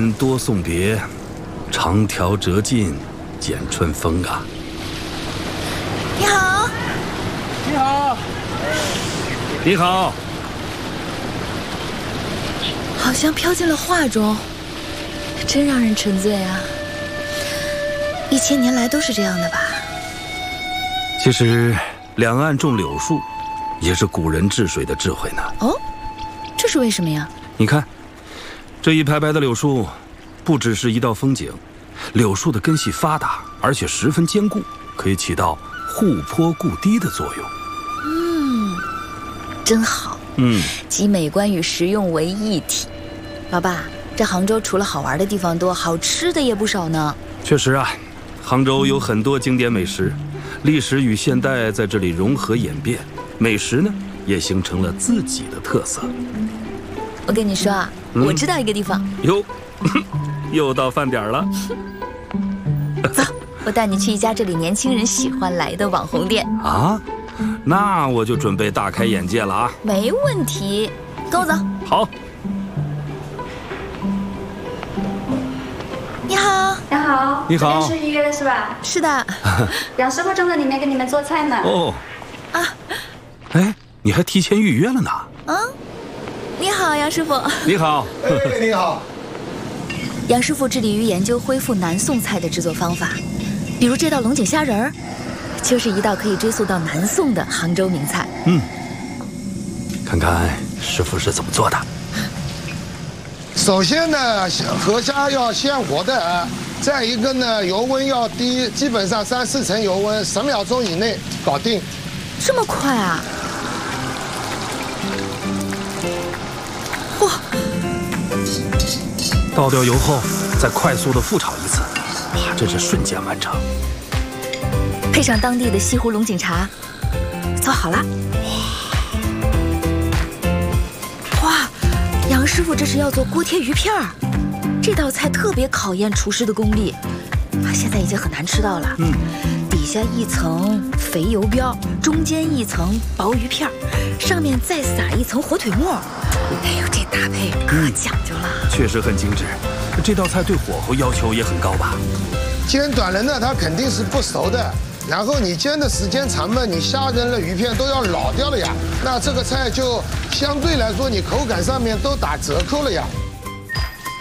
人多送别，长条折尽见春风啊！ 你好， 你好， 你好， 好像飘进了画中，真让人沉醉啊！1000年来都是这样的吧？ 其实两岸种柳树，也是古人治水的智慧呢。 哦，这是为什么呀？ 你看，这一排排的柳树，不只是一道风景，柳树的根系发达，而且十分坚固，可以起到护坡固堤的作用。 真好。集美观与实用为一体。老爸，这杭州除了好玩的地方多，好吃的也不少呢。 确实啊，杭州有很多经典美食，历史与现代在这里融合演变，美食呢也形成了自己的特色。 我跟你说啊，我知道一个地方。 哟，又到饭点了。 走，我带你去一家这里年轻人喜欢来的网红店。 啊，那我就准备大开眼界了啊！ 没问题，跟我走。 好。 你好， 你好， 你好， 这边是预约的是吧？ 是的。 杨师傅正在里面给你们做菜呢。 哦，哎，你还提前预约了呢？ 你好，杨师傅。 你好， 你好。 杨师傅致力于研究恢复南宋菜的制作方法，比如这道龙井虾仁儿，就是一道可以追溯到南宋的杭州名菜。 看看师傅是怎么做的。 首先呢，河虾要鲜活的，再一个呢，油温要低，基本上3、4成油温，10秒钟以内搞定。 这么快啊！哇！ 倒掉油后，再快速的复炒一次，哇，真是瞬间完成。 配上当地的西湖龙井茶，做好了。哇，杨师傅这是要做锅贴鱼片儿，这道菜特别考验厨师的功力，现在已经很难吃到了。底下一层肥油标，中间一层薄鱼片，上面再撒一层火腿末。哎呦，这搭配可讲究了。 确实很精致。这道菜对火候要求也很高吧？ 煎短了呢，它肯定是不熟的。然后你煎的时间长嘛，你虾仁了、鱼片都要老掉了呀。那这个菜就相对来说，你口感上面都打折扣了呀。